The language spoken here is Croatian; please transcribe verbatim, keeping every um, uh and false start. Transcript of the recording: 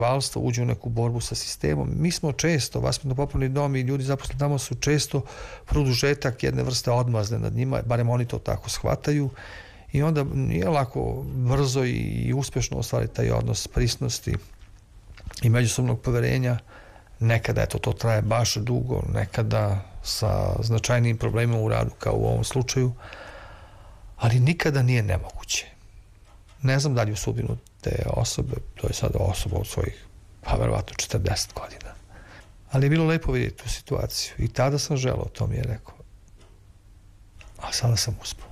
valstvo uđe u neku borbu sa sistemom. Mi smo često, vaspitno-popravni dom i ljudi zaposleni tamo su često produžetak jedne vrste odmazde nad njima, barem oni to tako shvataju, i onda nije lako brzo i uspešno ostvariti taj odnos prisnosti i međusobnog poverenja. Nekada eto, to traje baš dugo, nekada sa značajnim problemima u radu kao u ovom slučaju, ali nikada nije nemoguće. Ne znam da li u sudbinu te osobe, to je sada osoba od svojih, pa verovatno četrdeset godina. Ali je bilo lepo vidjeti tu situaciju i tada sam želeo, to mi je rekao. A sada sam uspao.